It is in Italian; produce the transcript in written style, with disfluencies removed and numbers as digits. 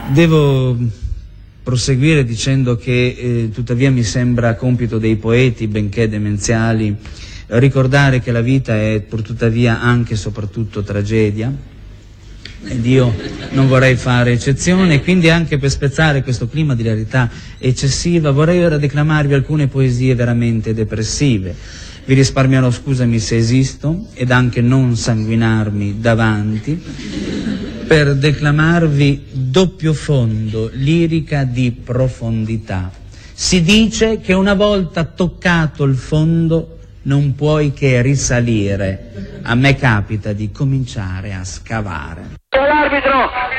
Devo proseguire dicendo che tuttavia mi sembra compito dei poeti, benché demenziali, ricordare che la vita è pur tuttavia anche e soprattutto tragedia, ed io non vorrei fare eccezione, e quindi anche per spezzare questo clima di rarità eccessiva vorrei ora declamarvi alcune poesie veramente depressive. Vi risparmierò, scusami se esisto, ed anche non sanguinarmi davanti, per declamarvi Doppio fondo, lirica di profondità. Si dice che una volta toccato il fondo non puoi che risalire. A me capita di cominciare a scavare. L'arbitro